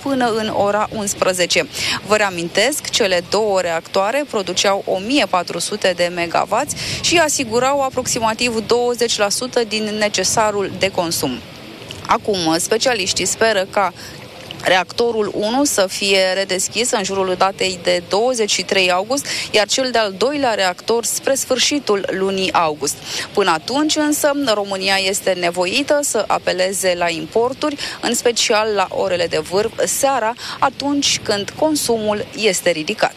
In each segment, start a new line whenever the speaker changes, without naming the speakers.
până în ora 11. Vă reamintesc, cele două reactoare produceau 1400 de megawatts și asigurau aproximativ 20% din necesarul de consum. Acum, specialiștii speră ca reactorul 1 să fie redeschis în jurul datei de 23 august, iar cel de-al doilea reactor spre sfârșitul lunii august. Până atunci, însă, România este nevoită să apeleze la importuri, în special la orele de vârf seara, atunci când consumul este ridicat.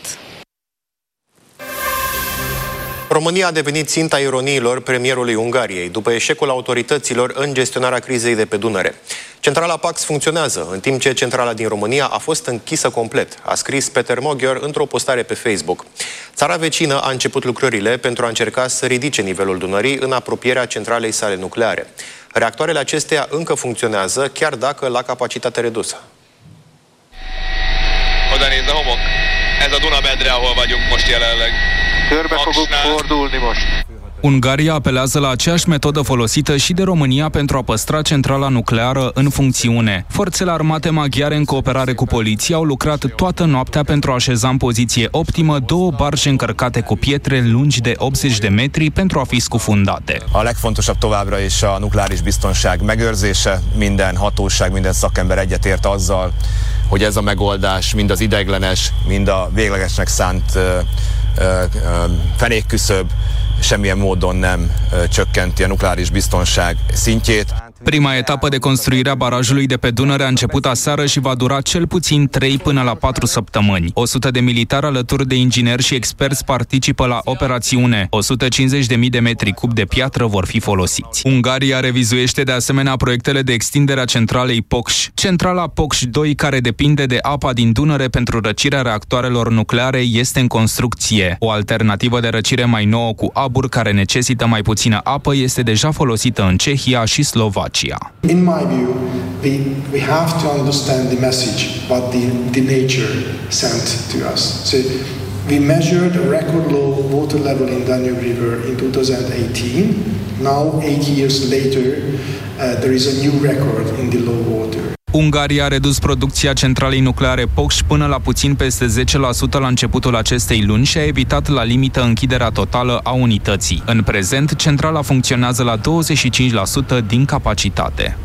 România a devenit ținta ironiilor premierului Ungariei, după eșecul autorităților în gestionarea crizei de pe Dunăre. Centrala Pax funcționează, în timp ce centrala din România a fost închisă complet, a scris Peter Magyar într-o postare pe Facebook. Țara vecină a început lucrările pentru a încerca să ridice nivelul Dunării în apropierea centralei sale nucleare. Reactoarele acesteia încă funcționează, chiar dacă la capacitate redusă.
Oda nézd a homok. Ez a Dunamedre, ahol vagyunk most jelenleg.
Körbe fogunk fordulni most.
Ungaria apelează la aceeași metodă folosită și de România pentru a păstra centrala nucleară în funcțiune. Forțele armate maghiare, în cooperare cu poliția, au lucrat toată noaptea pentru a așeza în poziție optimă două barge încărcate cu pietre lungi de 80 de metri pentru a fi scufundate.
A legfontosabb továbbra is a nukleáris biztonság megőrzése. Minden hatóság, minden szakember egyetért azzal, hogy ez a megoldás mind az ideiglenes, mind a véglegesnek szánt fenékküszöb semmilyen módon nem csökkenti a nukleáris biztonság szintjét.
Prima etapă de construire a barajului de pe Dunăre a început aseară și va dura cel puțin 3 până la 4 săptămâni. 100 de militari alături de ingineri și experți participă la operațiune. 150.000 de metri cub de piatră vor fi folosiți. Ungaria revizuiește de asemenea proiectele de extindere a centralei Pokș. Centrala Pokș 2, care depinde de apa din Dunăre pentru răcirea reactoarelor nucleare, este în construcție. O alternativă de răcire mai nouă cu abur, care necesită mai puțină apă, este deja folosită în Cehia și Slovacia.
In my view, we have to understand the message what the nature sent to us. So we measured a record low water level in Danube River in 2018. Now, 8 years later, there is a new record in the low water.
Ungaria a redus producția centralei nucleare Pokș până la puțin peste 10% la începutul acestei luni și a evitat la limită închiderea totală a unității. În prezent, centrala funcționează la 25% din capacitate.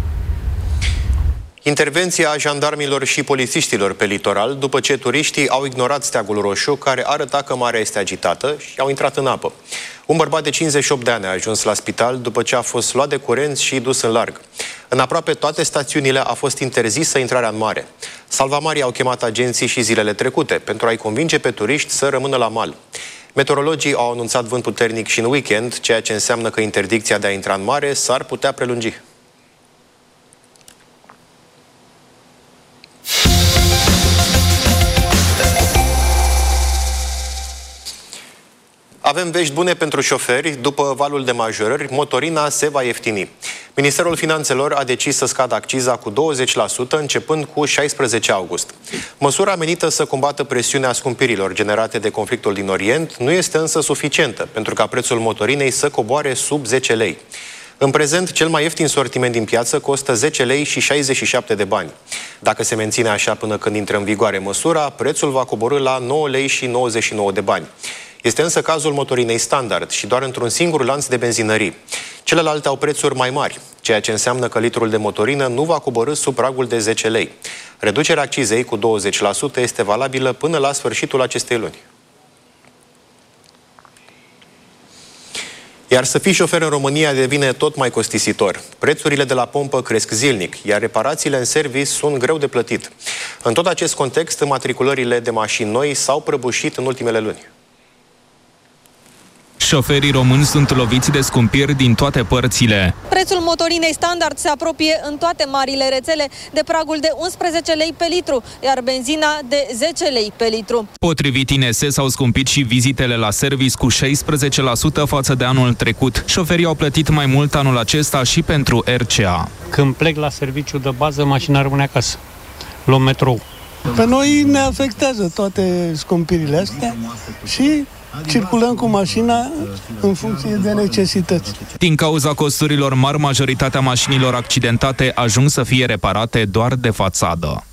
Intervenția jandarmilor și polițiștilor pe litoral, după ce turiștii au ignorat steagul roșu, care arăta că marea este agitată, și au intrat în apă. Un bărbat de 58 de ani a ajuns la spital după ce a fost luat de curent și dus în larg. În aproape toate stațiunile a fost interzisă intrarea în mare. Salvamarii au chemat agenții și zilele trecute pentru a-i convinge pe turiști să rămână la mal. Meteorologii au anunțat vânt puternic și în weekend, ceea ce înseamnă că interdicția de a intra în mare s-ar putea prelungi. Avem vești bune pentru șoferi. După valul de majorări, motorina se va ieftini. Ministerul Finanțelor a decis să scadă acciza cu 20% începând cu 16 august. Măsura menită să combată presiunea scumpirilor generate de conflictul din Orient nu este însă suficientă pentru ca prețul motorinei să coboare sub 10 lei. În prezent, cel mai ieftin sortiment din piață costă 10 lei și 67 de bani. Dacă se menține așa până când intră în vigoare măsura, prețul va coborî la 9 lei și 99 de bani. Este însă cazul motorinei standard și doar într-un singur lanț de benzinării. Celelalte au prețuri mai mari, ceea ce înseamnă că litrul de motorină nu va coborî sub pragul de 10 lei. Reducerea accizei cu 20% este valabilă până la sfârșitul acestei luni. Iar să fii șofer în România devine tot mai costisitor. Prețurile de la pompă cresc zilnic, iar reparațiile în serviciu sunt greu de plătit. În tot acest context, matriculările de mașini noi s-au prăbușit în ultimele luni.
Șoferii români sunt loviți de scumpiri din toate părțile.
Prețul motorinei standard se apropie în toate marile rețele de pragul de 11 lei pe litru, iar benzina de 10 lei pe litru.
Potrivit INS, s-au scumpit și vizitele la service cu 16% față de anul trecut. Șoferii au plătit mai mult anul acesta și pentru RCA.
Când plec la serviciu de bază, mașina rămâne acasă. Luăm metrou.
Pe noi ne afectează toate scumpirile astea și circulăm cu mașina în funcție de necesități.
Din cauza costurilor mari, majoritatea mașinilor accidentate ajung să fie reparate doar de fațadă.